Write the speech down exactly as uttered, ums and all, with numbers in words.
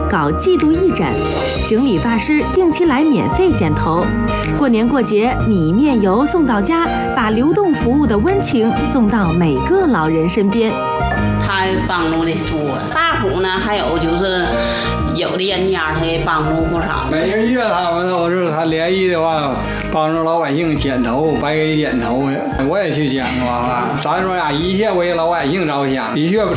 搞季度义诊，请理发师定期来免费剪头。过年过节，米面油送到家，把流动服务的温情送到每个老人身边。 他帮助的多，大夫呢，还有就是有的人家他也帮助不少。 每个月他们都是他联谊的话，帮助老百姓剪头、白给剪头的，我也去剪过啊。咱说呀，一切为老百姓着想，的确